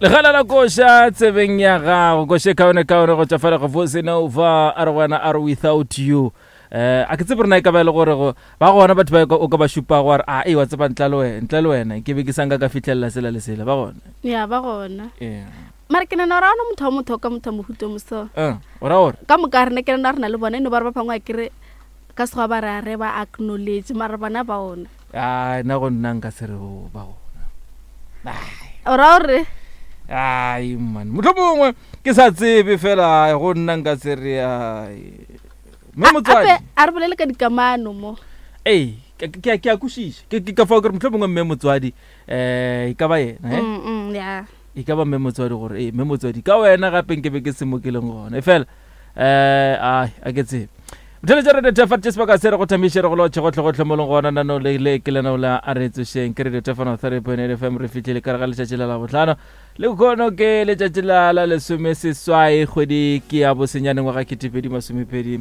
Legala la kosha tsebeng ya gago koshe kaone go tsafala go voice over are without you. A ke tsebona ka ba le gore go ba gona batho ba o ka ba shupa gore a wa tseba ntlalo wena ke be ke sanga ka fitlhella sela le sela ba gona. Ya ba gona. Mara ke nna rana motho ka motho mohuto moso. Ora ka mo ka rena ke nna rena le bona eno ba re ba phangwa kere ka se ba re ba acknowledge mara bana ba ona. Na go nna nka se re ba gona. Ora ai man motlhomongwe ke sa tsebe fela go nna nka se re me motswadi a re bolele ka dikamano mo ke a kushisha ke ka fa gore motlhomongwe me motswadi ka ba yena ya ka ba me motswadi gore me motswadi ka wena gape ke be ke se mo ke leng gona fela a ke tsebe Mthelejare de tefa tspa ka sere go thamishere go lo tshego mo leng gona nano le ke lena ola a re tsosheng ke re tefa no 3.8 FM re fitlhile ka ga le tshela la botlhano le gono ke le tshela la le some se swai kgwedi ke ya bo senyane ngwa ga kitipedi masomepedi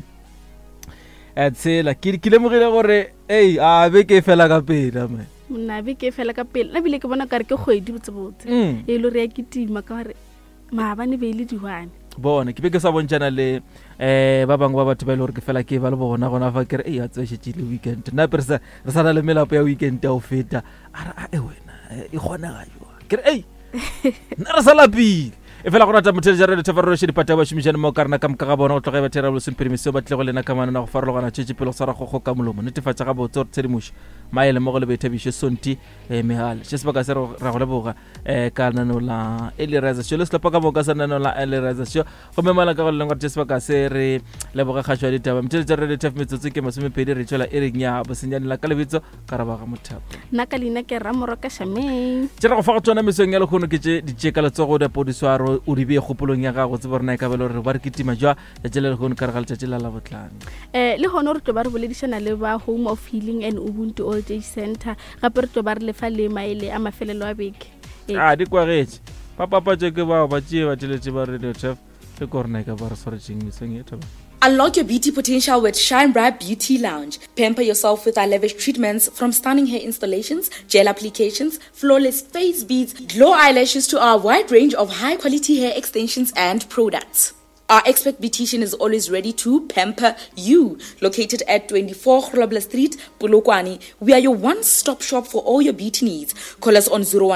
tsela ke lemogile gore a be ke fela ka pela me mna be ke fela ka pela bile ke bona ka re ke kgwedi botsebotse e lo re ya kitima ka gore maabane be ile diwane bona ke be ke sa bontšana le ba bangwe ba batho ba ile gore ke fela ke ba le bona gona fa ke re a tswešetse le weekend nna re sa na le melapo ya weekend ya o feta a re wena e kgona ga jwa ke re nna re sa lapile e fela go rata Mthelejare le tefa re she dipata ba shumishane mo karna ka mka ga bona go tloga ba terrible simperimiso ba tle go lena ka manana go farologana tshetse pelo sa ra go ka molomo netefatsa ga botse gore tshedimushi maele mo go le bethabishe sonti mehal se ba ka se ra go leboga ka nano la eliraza sho le slepa ka boka sa nano la eliraza sho go memala ka go lengwa tse ba ka se re leboga khashwa ditaba Mthelejare le tefa metsotso ke masomepedi re tshela e reng ya bosenyane la ka lebitso ka ra ba ga mothapo nna ka lina ke ramoro ka shameng tsena go fa go tsona mesong ya le khono ke tse di tsheka le tsogo de podiswaro o di be gopolong ya gago tse borna ka belo re ba re kitima jwa ya tshela le khono ka re ga le tshela la botlane le hono re tlo ba re boledishana le ba Home of Healing and Ubuntu Old Age Center gape re tlo ba re lefa le maele a mafelelo a beke di kwagetse papa tse ke ba tšee ba tšheletse ba radio chef le korna ka ba re swaretseng mesong e thaba. Unlock your beauty potential with Shine Bright Beauty Lounge. Pamper yourself with our lavish treatments from stunning hair installations, gel applications, flawless face beads, glow eyelashes to our wide range of high-quality hair extensions and products. Our expert beautician is always ready to pamper you. Located at 24 Grobler Street, Polokwane, we are your one-stop shop for all your beauty needs. Call us on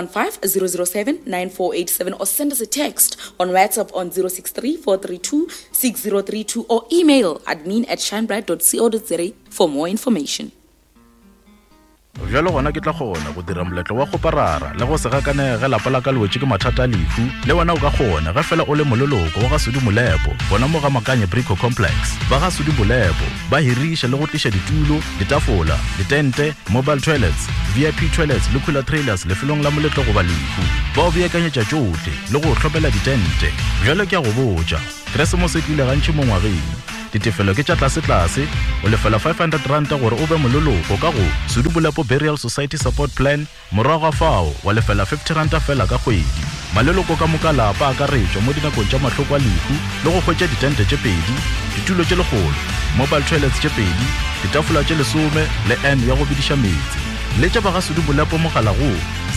015-007-9487 or send us a text on WhatsApp on 063-432-6032 or email admin@shinebright.co.za for more information. Jalo gona ke tla gona go dira moletlo wa go parara le go se gakanege lapa la ka lwetse ke mathata a lefu le wena o ka gona ga fela o le mololoko wa ga Sudi Molepo bona mo ga Makanye Brico Complex ba ga Sudi Molepo ba hirisha le go tlisha ditulo ditafola ditente mobile toilets VIP toilets le cooler trailers le felong la moletlo go ba lefu ba o beakanyetša tšohle le go tlhopela ditente jalo ke a go botša Keresemose ke ile gantši mo ngwageng ditefelo ke tša tlase o lefela 500 rand gore o be mololoko ka go Sudi Molepo Burial Society Support Plan morago fao wa lefela 50 rand fela ka kgwedi maleloko ka moka lapa a ka retšwa mo dinakong tša mahloko a lefu le go hwetša ditente tše pedi ditulo tše legolo mobile toilets tše pedi ditafola tše 10 le N ya go bidiša metsi le tša ba ga Sudi Molepo mogala go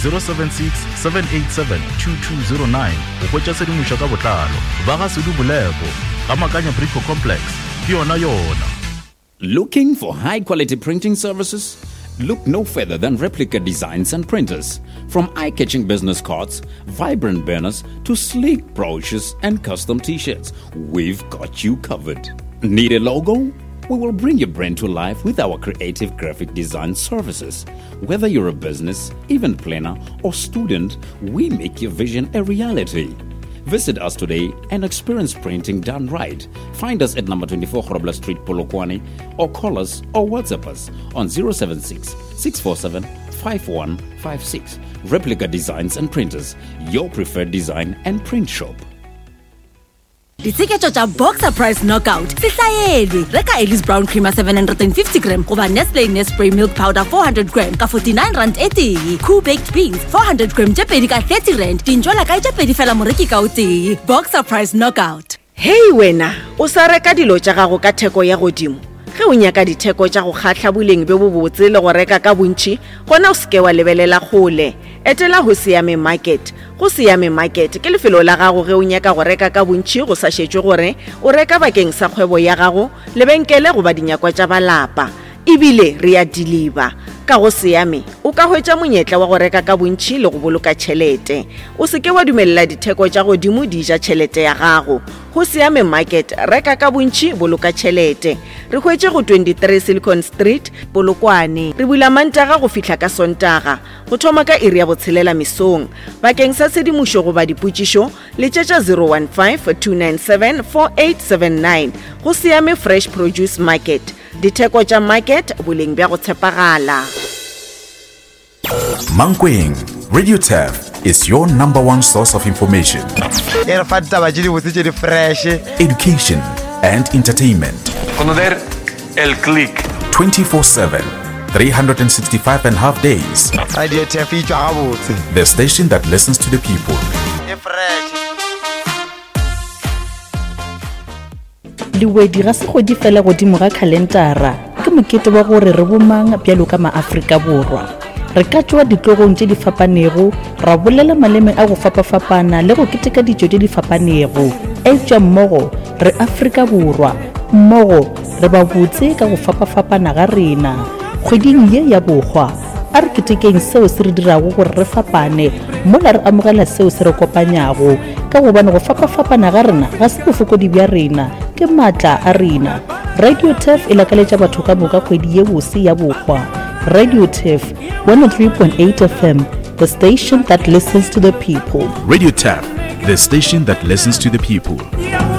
076-787-2209 go hwetša sedimošo ka botlalo ba ga Sudi Molepo ga Makanye Brico Complex yona. Looking for high-quality printing services? Look no further than Replica Designs and Printers. From eye-catching business cards, vibrant banners, to sleek brochures and custom t-shirts, we've got you covered. Need a logo? We will bring your brand to life with our creative graphic design services. Whether you're a business, event planner, or student, we make your vision a reality. Visit us today and experience printing done right. Find us at number 24 Grobler Street, Polokwane, or call us or WhatsApp us on 076-647-5156. Replica Designs and Printers, your preferred design and print shop. Ditseketo tša Boxer Price Knockout sihlaelwe reka Ellis Brown Creamer 750 gram goba Nestle Nespray Milk Powder 400 gram ka 49 rand eti Cool Baked Beans 400 gram tše pedi ka 30 rand dinjola ka tše pedi fela moreki ka o tee Boxer Price Knockout. Hey wena o sa reka dilo tša gago ka theko ya godimo ge o nyaka ditheko tša go kgatla boleng be bo botse le go reka ka bontši gona o seke wa lebelela gole etela go Siame Market. Go Siame Market ke lefelo la gago ge o nyaka go reka ka bontši go sa šetšwe gore o reka bakeng sa kgwebo ya gago lebenkele go ba dinyakwa tša balapa. Ebile re a deliver. Ka go Siame o ka hwetša monyetla wa go reka ka bontši le go boloka tšhelete. O se ke wa dumelela ditheko tša godimo di ja tšhelete ya gago. Go Siame Market reka ka bontši boloka tšhelete. Re hwetše go 23 Silicon Street Polokwane. Re bula Mantaga go fihla ka Sontaga go thoma ka iri ya botshelela mesong. Bakeng sa tshedimošo goba dipotšišo letšetša 015 297 4879. Go Siame Fresh Produce Market. Ditheko tša market boleng bja go tshepagala. Mankweng, Radio Turf is your number one source of information, education, and entertainment. Conocer el click. 24/7, 365.5 days. Radio Turf e tšwa gabotse. The station that listens to the people. Diwedi ga se go di fela godimo ga kalendara ke mokete wa gore re bomang bjalo ka maAfrika Borwa. Re ka tšwa ditlogong tše di fapanego ra bolela maleme a go fapafapana le go keteka dijo tše di fapanego etša mmogo re Afrika Borwa mmogo re ba botse ka go fapafapana ga rena. Kgweding ye ya bogwa a re ketekeng seo se re dirago gore re fapane mola re amogela seo se re kopanyago ka gobane go fapafapana ga rena ga se bofokodi bja rena ke matla a rena. Radio Turf e lakaletša batho ka moka kgwedi ye bose ya bogwa. Radio Turf 103.8 FM, the station that listens to the people. Radio Turf, the station that listens to the people.